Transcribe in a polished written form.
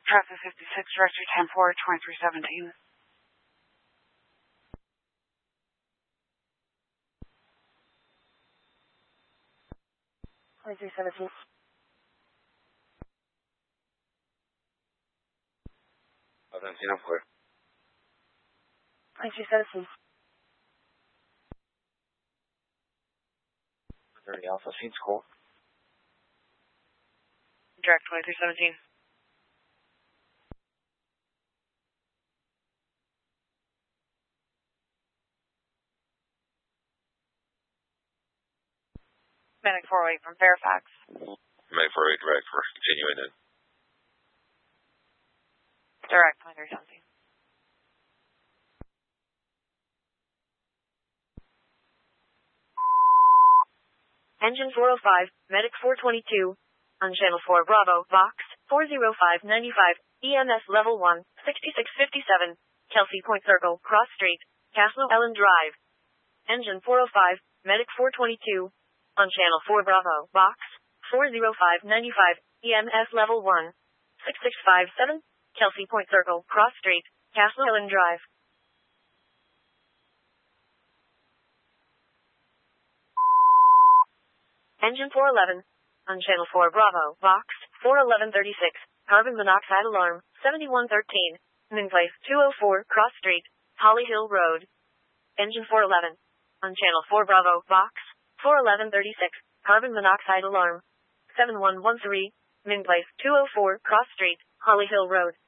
Traffic 56, directory 10-4, 2317. 2317. 17, I'm clear. 2317. 30 Alpha, seems cool. Direct 2317. Medic 48 from Fairfax. Medic 48 direct, we're continuing in. Direct 2317. Engine 405, Medic 422, on Channel 4 Bravo, Vox, 40595, EMS Level 1, 6657, Kelsey Point Circle, Cross Street, Castle Ellen Drive. Engine 405, Medic 422, on Channel 4 Bravo, Vox, 40595, EMS Level 1, 6657, Kelsey Point Circle, Cross Street, Castle Ellen Drive. Engine 411, on Channel 4 Bravo, Vox, 41136, carbon monoxide alarm, 7113, Min Place, 204, Cross Street, Holly Hill Road. Engine 411, on Channel 4 Bravo, Vox, 41136, carbon monoxide alarm, 7113, Min Place, 204, Cross Street, Holly Hill Road.